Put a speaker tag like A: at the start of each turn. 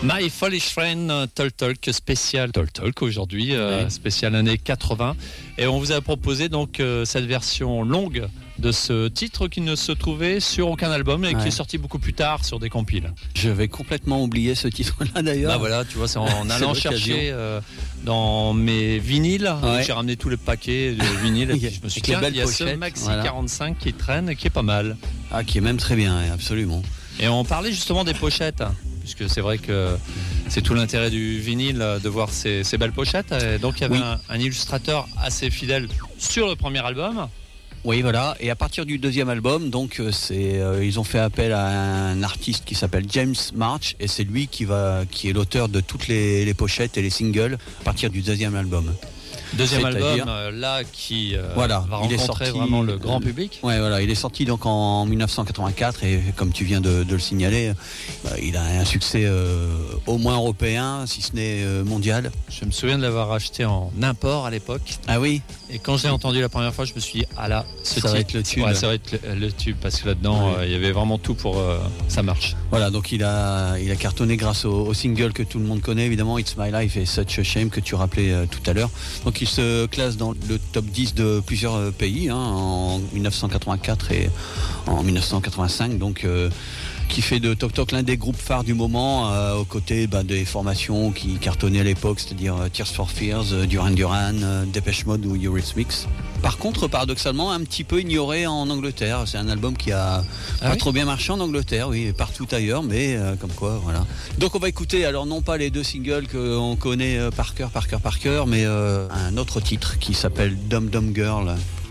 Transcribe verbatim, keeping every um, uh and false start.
A: My Foolish Friend, Talk Talk spécial Talk Talk aujourd'hui, euh,
B: ouais.
A: spécial année quatre-vingts. Et on vous a proposé donc euh, cette version longue de ce titre qui ne se trouvait sur aucun album et
B: ouais.
A: qui est sorti beaucoup plus tard sur des compiles.
B: Je vais complètement oublier ce titre-là d'ailleurs.
A: Bah voilà, tu vois, c'est en allant
B: c'est
A: chercher euh, dans mes vinyles,
B: ouais.
A: j'ai ramené tous les paquets de vinyles et puis je me suis dit, tiens, il y a ce Maxi
B: voilà.
A: quarante-cinq qui traîne et qui est pas mal.
B: Ah, qui est même très bien, absolument.
A: Et on parlait justement des pochettes, puisque c'est vrai que c'est tout l'intérêt du vinyle de voir ces, ces belles pochettes. Et donc il y avait oui. un, un illustrateur assez fidèle sur le premier album.
B: Oui, voilà. Et à partir du deuxième album, donc c'est euh, ils ont fait appel à un artiste qui s'appelle James March et c'est lui qui va qui est l'auteur de toutes les, les pochettes et les singles à partir du deuxième album.
A: Deuxième album, euh, là, qui euh,
B: voilà,
A: va rencontrer
B: il est sorti,
A: vraiment le grand public.
B: Ouais, voilà, il est sorti donc en dix-neuf cent quatre-vingt-quatre et comme tu viens de, de le signaler, bah, il a un succès euh, au moins européen, si ce n'est euh, mondial.
A: Je me souviens de l'avoir acheté en import à l'époque.
B: Ah oui.
A: Et quand je l'ai entendu la première fois, je me suis dit, ah là, ce
B: ça
A: titre,
B: va être le tube.
A: Ouais, ça va être le, le tube parce que là-dedans, ouais. euh, il y avait vraiment tout pour euh, ça marche.
B: Voilà, donc il a, il a cartonné grâce au, au single que tout le monde connaît, évidemment, It's My Life et Such a Shame que tu rappelais euh, tout à l'heure. Donc il se classe dans le top dix de plusieurs pays, hein, en dix-neuf cent quatre-vingt-quatre et en dix-neuf cent quatre-vingt-cinq, donc euh, qui fait de Talk Talk l'un des groupes phares du moment, euh, aux côtés bah, des formations qui cartonnaient à l'époque, c'est-à-dire euh, Tears for Fears, euh, Duran Duran, euh, Depeche Mode ou Eurythmics. Par contre, paradoxalement, un petit peu ignoré en Angleterre. C'est un album qui a ah pas oui trop bien marché en Angleterre, oui, et partout ailleurs, mais euh, comme quoi, voilà. Donc on va écouter, alors non pas les deux singles qu'on connaît euh, par cœur, par cœur, par cœur, mais euh, un autre titre qui s'appelle Dum Dum Girl.